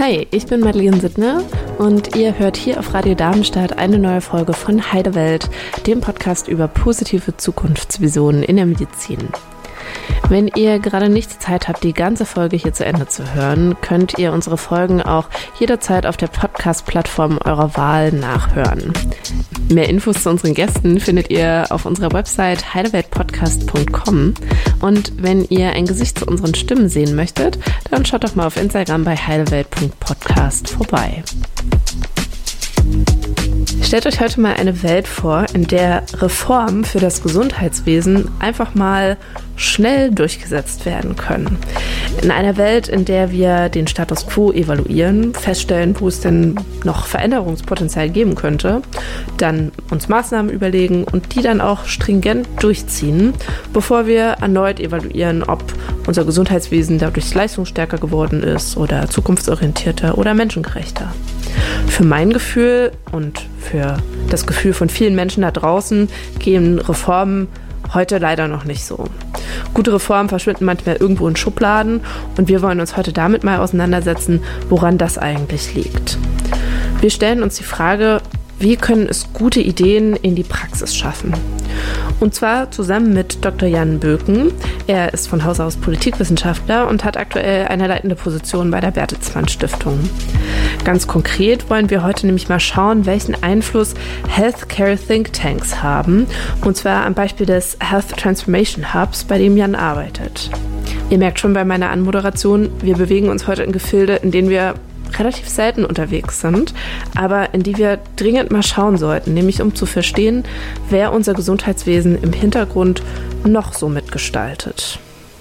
Hi, ich bin Madeleine Sittner und ihr hört hier auf Radio Darmstadt eine neue Folge von Heidewelt, dem Podcast über positive Zukunftsvisionen in der Medizin. Wenn ihr gerade nicht die Zeit habt, die ganze Folge hier zu Ende zu hören, könnt ihr unsere Folgen auch jederzeit auf der Podcast-Plattform eurer Wahl nachhören. Mehr Infos zu unseren Gästen findet ihr auf unserer Website heideweltpodcast.com und wenn ihr ein Gesicht zu unseren Stimmen sehen möchtet, dann schaut doch mal auf Instagram bei heidewelt.podcast vorbei. Stellt euch heute mal eine Welt vor, in der Reformen für das Gesundheitswesen einfach mal schnell durchgesetzt werden können. In einer Welt, in der wir den Status quo evaluieren, feststellen, wo es denn noch Veränderungspotenzial geben könnte, dann uns Maßnahmen überlegen und die dann auch stringent durchziehen, bevor wir erneut evaluieren, ob unser Gesundheitswesen dadurch leistungsstärker geworden ist oder zukunftsorientierter oder menschengerechter. Für mein Gefühl und für das Gefühl von vielen Menschen da draußen gehen Reformen heute leider noch nicht so. Gute Reformen verschwinden manchmal irgendwo in Schubladen und wir wollen uns heute damit mal auseinandersetzen, woran das eigentlich liegt. Wir stellen uns die Frage, wie können es gute Ideen in die Praxis schaffen? Und zwar zusammen mit Dr. Jan Böken. Er ist von Haus aus Politikwissenschaftler und hat aktuell eine leitende Position bei der Bertelsmann Stiftung. Ganz konkret wollen wir heute nämlich mal schauen, welchen Einfluss Healthcare Thinktanks haben. Und zwar am Beispiel des Health Transformation Hubs, bei dem Jan arbeitet. Ihr merkt schon bei meiner Anmoderation, wir bewegen uns heute in Gefilde, in denen wir relativ selten unterwegs sind, aber in die wir dringend mal schauen sollten, nämlich um zu verstehen, wer unser Gesundheitswesen im Hintergrund noch so mitgestaltet.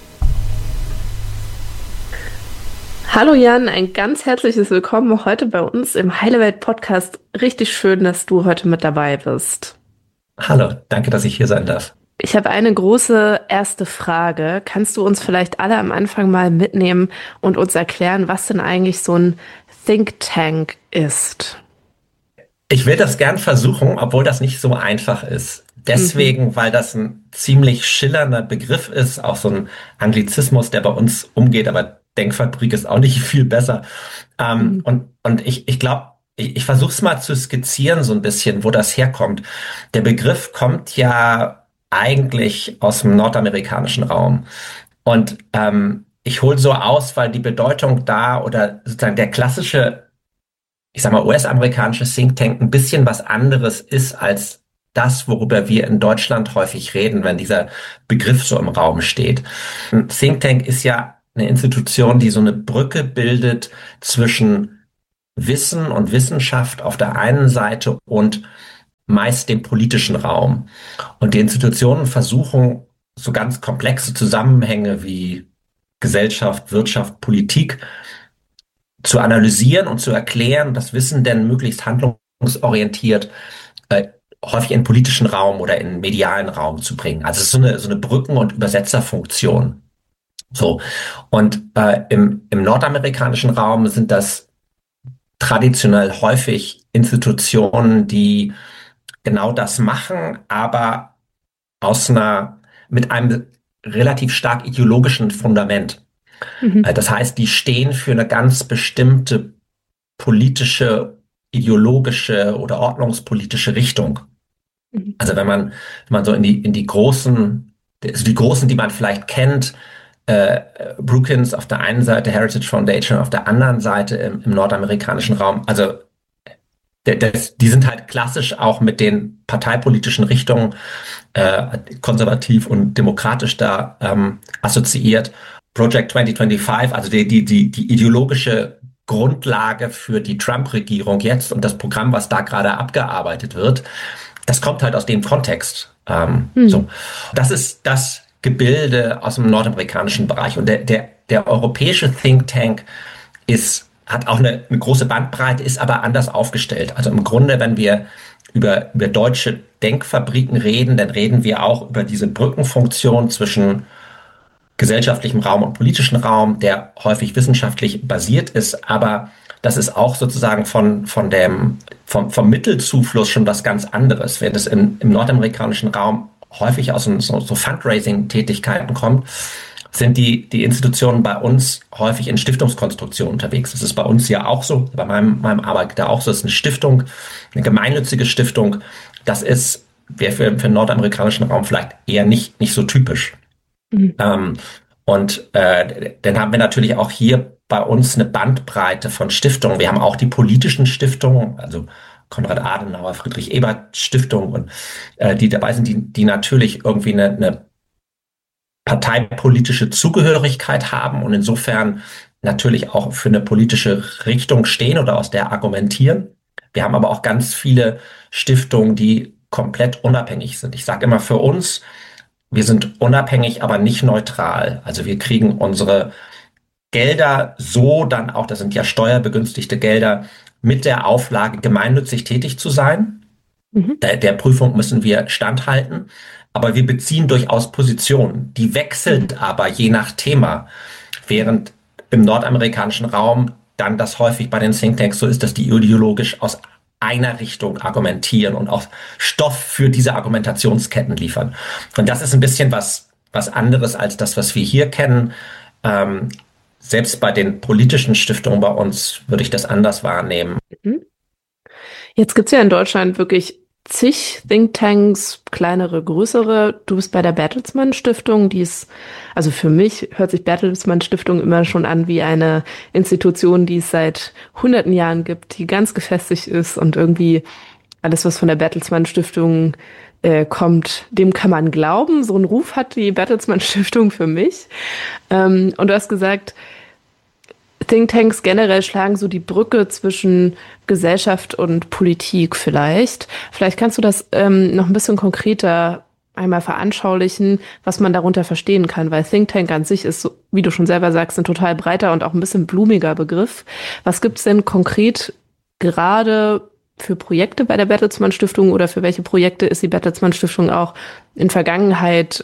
Hallo Jan, ein ganz herzliches Willkommen heute bei uns im Heidewelt-Podcast. Richtig schön, dass du heute mit dabei bist. Hallo, danke, dass ich hier sein darf. Ich habe eine große erste Frage. Kannst du uns vielleicht alle am Anfang mal mitnehmen und uns erklären, was denn eigentlich so ein Think Tank ist? Ich will das gern versuchen, obwohl das nicht so einfach ist. Deswegen, weil das ein ziemlich schillernder Begriff ist, auch so ein Anglizismus, der bei uns umgeht, aber Denkfabrik ist auch nicht viel besser. Und ich glaube, ich versuche es mal zu skizzieren so ein bisschen, wo das herkommt. Der Begriff kommt ja eigentlich aus dem nordamerikanischen Raum. Und ich hole so aus, weil die Bedeutung da oder sozusagen der klassische, ich sag mal, US-amerikanische Think Tank ein bisschen was anderes ist als das, worüber wir in Deutschland häufig reden, wenn dieser Begriff so im Raum steht. Ein Think Tank ist ja eine Institution, die so eine Brücke bildet zwischen Wissen und Wissenschaft auf der einen Seite und meist dem politischen Raum. Und die Institutionen versuchen, so ganz komplexe Zusammenhänge wie Gesellschaft, Wirtschaft, Politik zu analysieren und zu erklären, das Wissen denn möglichst handlungsorientiert häufig in den politischen Raum oder in den medialen Raum zu bringen. Also es ist so eine Brücken- und Übersetzerfunktion. So. Und im nordamerikanischen Raum sind das traditionell häufig Institutionen, die genau das machen, aber mit einem relativ stark ideologischen Fundament. Das heißt, die stehen für eine ganz bestimmte politische, ideologische oder ordnungspolitische Richtung. Also wenn man so in die großen, also die großen, die man vielleicht kennt, Brookings auf der einen Seite, Heritage Foundation auf der anderen Seite im nordamerikanischen Raum, also die sind halt klassisch auch mit den parteipolitischen Richtungen konservativ und demokratisch da assoziiert. Project 2025, also die ideologische Grundlage für die Trump-Regierung jetzt und das Programm, was da gerade abgearbeitet wird, das kommt halt aus dem Kontext. So, das ist das Gebilde aus dem nordamerikanischen Bereich. Und der europäische Think Tank hat auch eine große Bandbreite, ist aber anders aufgestellt. Also im Grunde, wenn wir über deutsche Denkfabriken reden, dann reden wir auch über diese Brückenfunktion zwischen gesellschaftlichem Raum und politischen Raum, der häufig wissenschaftlich basiert ist, aber das ist auch sozusagen vom Mittelzufluss schon was ganz anderes. Während es im nordamerikanischen Raum häufig aus so Fundraising-Tätigkeiten kommt, sind die Institutionen bei uns häufig in Stiftungskonstruktionen unterwegs. Das ist bei uns ja auch so, bei meinem Arbeitgeber auch so. Das ist eine Stiftung, eine gemeinnützige Stiftung. Das wäre für den nordamerikanischen Raum vielleicht eher nicht so typisch. Mhm. Dann haben wir natürlich auch hier bei uns eine Bandbreite von Stiftungen. Wir haben auch die politischen Stiftungen, also Konrad Adenauer, Friedrich Ebert Stiftung, und die dabei sind, die natürlich irgendwie eine parteipolitische Zugehörigkeit haben und insofern natürlich auch für eine politische Richtung stehen oder aus der argumentieren. Wir haben aber auch ganz viele Stiftungen, die komplett unabhängig sind. Ich sage immer für uns, wir sind unabhängig, aber nicht neutral. Also wir kriegen unsere Gelder so dann auch, das sind ja steuerbegünstigte Gelder, mit der Auflage, gemeinnützig tätig zu sein. Mhm. Der Prüfung müssen wir standhalten. Aber wir beziehen durchaus Positionen. Die wechselt aber je nach Thema. Während im nordamerikanischen Raum dann das häufig bei den Thinktanks so ist, dass die ideologisch aus einer Richtung argumentieren und auch Stoff für diese Argumentationsketten liefern. Und das ist ein bisschen was anderes als das, was wir hier kennen. Selbst bei den politischen Stiftungen bei uns würde ich das anders wahrnehmen. Jetzt gibt es ja in Deutschland wirklich zig Thinktanks, kleinere, größere. Du bist bei der Bertelsmann Stiftung, also für mich hört sich Bertelsmann Stiftung immer schon an wie eine Institution, die es seit hunderten Jahren gibt, die ganz gefestigt ist und irgendwie alles, was von der Bertelsmann Stiftung kommt, dem kann man glauben. So einen Ruf hat die Bertelsmann Stiftung für mich. Und du hast gesagt, Thinktanks generell schlagen so die Brücke zwischen Gesellschaft und Politik vielleicht. Vielleicht kannst du das noch ein bisschen konkreter einmal veranschaulichen, was man darunter verstehen kann, weil Think Tank an sich ist, wie du schon selber sagst, ein total breiter und auch ein bisschen blumiger Begriff. Was gibt's denn konkret gerade für Projekte bei der Bertelsmann Stiftung oder für welche Projekte ist die Bertelsmann Stiftung auch in Vergangenheit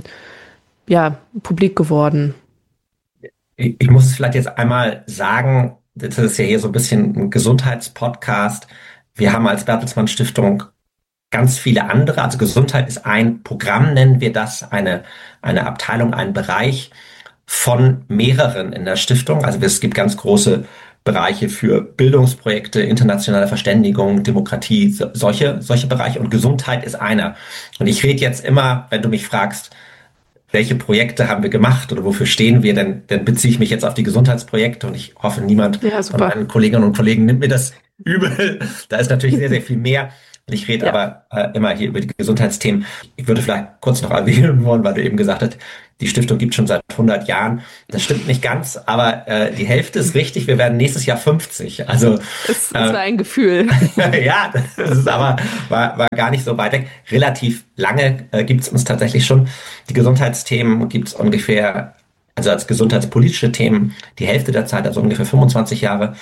publik geworden? Ich muss es vielleicht jetzt einmal sagen, das ist ja hier so ein bisschen ein Gesundheitspodcast. Wir haben als Bertelsmann Stiftung ganz viele andere, also Gesundheit ist ein Programm, nennen wir das, eine Abteilung, ein Bereich von mehreren in der Stiftung. Also es gibt ganz große Bereiche für Bildungsprojekte, internationale Verständigung, Demokratie, solche Bereiche, und Gesundheit ist einer. Und ich rede jetzt immer, wenn du mich fragst, welche Projekte haben wir gemacht oder wofür stehen wir, dann beziehe ich mich jetzt auf die Gesundheitsprojekte, und ich hoffe, niemand von meinen Kolleginnen und Kollegen nimmt mir das übel. Da ist natürlich sehr, sehr viel mehr. Und ich rede aber immer hier über die Gesundheitsthemen. Ich würde vielleicht kurz noch erwähnen wollen, weil du eben gesagt hast, die Stiftung gibt es schon seit 100 Jahren. Das stimmt nicht ganz, aber die Hälfte ist richtig. Wir werden nächstes Jahr 50. Also das war ein Gefühl. Ja, das ist aber war gar nicht so weit weg. Relativ lange gibt es uns tatsächlich schon. Die Gesundheitsthemen gibt es ungefähr, also als gesundheitspolitische Themen, die Hälfte der Zeit, also ungefähr 25 Jahre.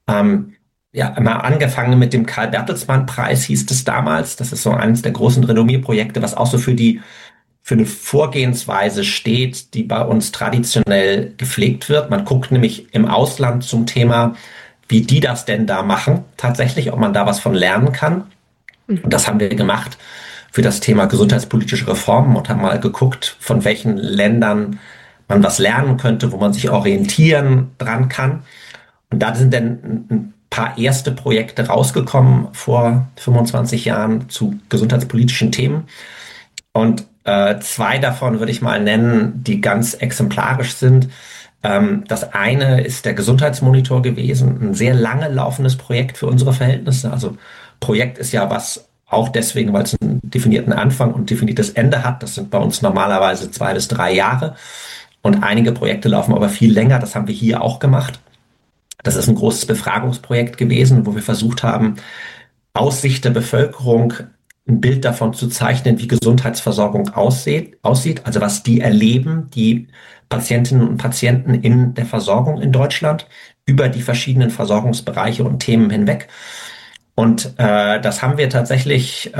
Immer angefangen mit dem Karl-Bertelsmann-Preis hieß es damals. Das ist so eines der großen Renommierprojekte, was auch so für eine Vorgehensweise steht, die bei uns traditionell gepflegt wird. Man guckt nämlich im Ausland zum Thema, wie die das denn da machen, tatsächlich, ob man da was von lernen kann. Und das haben wir gemacht für das Thema gesundheitspolitische Reformen und haben mal geguckt, von welchen Ländern man was lernen könnte, wo man sich orientieren dran kann. Und da sind dann ein paar erste Projekte rausgekommen vor 25 Jahren zu gesundheitspolitischen Themen. Und 2 davon würde ich mal nennen, die ganz exemplarisch sind. Das eine ist der Gesundheitsmonitor gewesen, ein sehr lange laufendes Projekt für unsere Verhältnisse. Also Projekt ist ja was auch deswegen, weil es einen definierten Anfang und definiertes Ende hat. Das sind bei uns normalerweise 2 bis 3 Jahre. Und einige Projekte laufen aber viel länger. Das haben wir hier auch gemacht. Das ist ein großes Befragungsprojekt gewesen, wo wir versucht haben, aus Sicht der Bevölkerung ein Bild davon zu zeichnen, wie Gesundheitsversorgung aussieht, also was die erleben, die Patientinnen und Patienten in der Versorgung in Deutschland, über die verschiedenen Versorgungsbereiche und Themen hinweg. Und das haben wir tatsächlich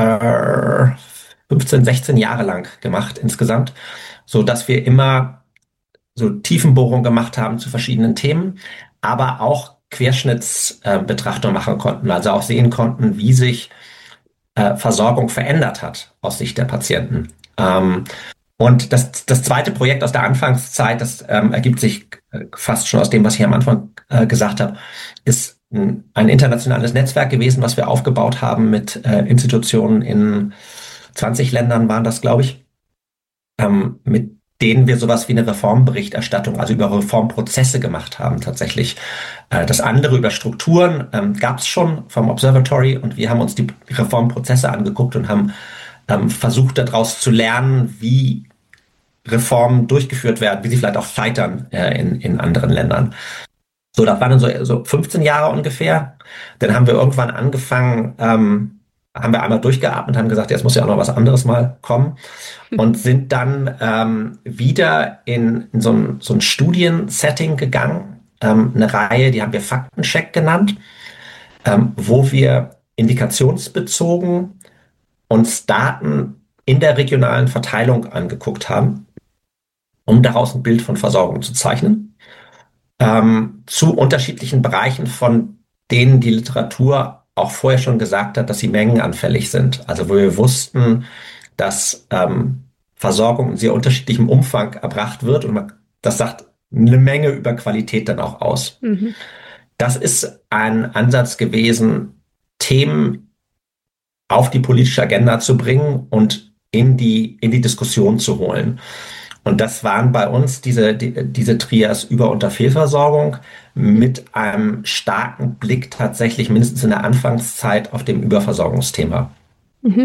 15, 16 Jahre lang gemacht insgesamt, so dass wir immer so Tiefenbohrungen gemacht haben zu verschiedenen Themen, aber auch Querschnittsbetrachtung machen konnten, also auch sehen konnten, wie sich Versorgung verändert hat aus Sicht der Patienten. Und das zweite Projekt aus der Anfangszeit, das ergibt sich fast schon aus dem, was ich am Anfang gesagt habe, ist ein internationales Netzwerk gewesen, was wir aufgebaut haben mit Institutionen in 20 Ländern waren das, glaube ich, mit denen wir sowas wie eine Reformberichterstattung, also über Reformprozesse gemacht haben tatsächlich. Das andere über Strukturen gab es schon vom Observatory und wir haben uns die Reformprozesse angeguckt und haben versucht daraus zu lernen, wie Reformen durchgeführt werden, wie sie vielleicht auch scheitern in anderen Ländern. So, das waren dann so 15 Jahre ungefähr. Dann haben wir irgendwann angefangen, haben wir einmal durchgeatmet, haben gesagt, jetzt muss ja auch noch was anderes mal kommen und sind dann wieder in so ein Studiensetting gegangen, eine Reihe, die haben wir Faktencheck genannt, wo wir indikationsbezogen uns Daten in der regionalen Verteilung angeguckt haben, um daraus ein Bild von Versorgung zu zeichnen, zu unterschiedlichen Bereichen, von denen die Literatur auch vorher schon gesagt hat, dass sie mengenanfällig sind. Also wo wir wussten, dass Versorgung in sehr unterschiedlichem Umfang erbracht wird und das sagt eine Menge über Qualität dann auch aus. Mhm. Das ist ein Ansatz gewesen, Themen auf die politische Agenda zu bringen und in die Diskussion zu holen. Und das waren bei uns diese Trias Über- und Fehlversorgung mit einem starken Blick tatsächlich mindestens in der Anfangszeit auf dem Überversorgungsthema. Mhm.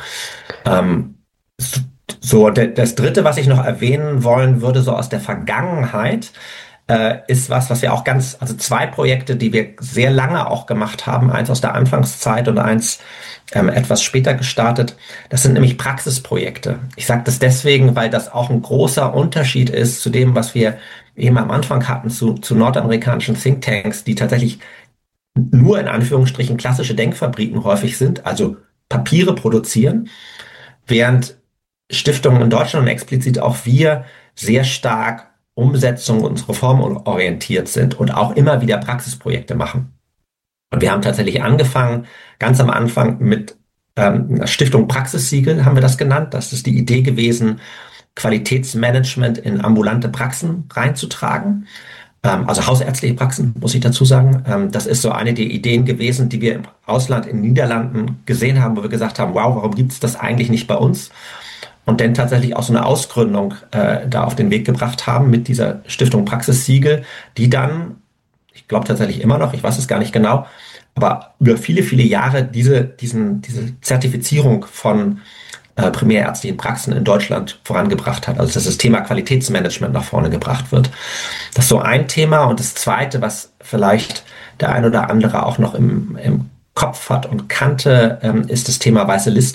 Das Dritte, was ich noch erwähnen wollen würde, so aus der Vergangenheit, ist was wir auch also zwei Projekte, die wir sehr lange auch gemacht haben, eins aus der Anfangszeit und eins etwas später gestartet. Das sind nämlich Praxisprojekte. Ich sage das deswegen, weil das auch ein großer Unterschied ist zu dem, was wir eben am Anfang hatten, zu nordamerikanischen Thinktanks, die tatsächlich nur in Anführungsstrichen klassische Denkfabriken häufig sind, also Papiere produzieren, während Stiftungen in Deutschland und explizit auch wir sehr stark Umsetzung und reformorientiert sind und auch immer wieder Praxisprojekte machen. Und wir haben tatsächlich angefangen, ganz am Anfang mit einer Stiftung Praxissiegel, haben wir das genannt. Das ist die Idee gewesen, Qualitätsmanagement in ambulante Praxen reinzutragen. Also hausärztliche Praxen, muss ich dazu sagen. Das ist so eine der Ideen gewesen, die wir im Ausland in den Niederlanden gesehen haben, wo wir gesagt haben, wow, warum gibt es das eigentlich nicht bei uns? Und dann tatsächlich auch so eine Ausgründung da auf den Weg gebracht haben mit dieser Stiftung Praxissiegel, die dann, ich glaube tatsächlich immer noch, ich weiß es gar nicht genau, aber über viele, viele Jahre diese Zertifizierung von primärärztlichen Praxen in Deutschland vorangebracht hat. Also dass das Thema Qualitätsmanagement nach vorne gebracht wird. Das ist so ein Thema. Und das Zweite, was vielleicht der ein oder andere auch noch im Kopf hat und kannte, ist das Thema Weiße Liste.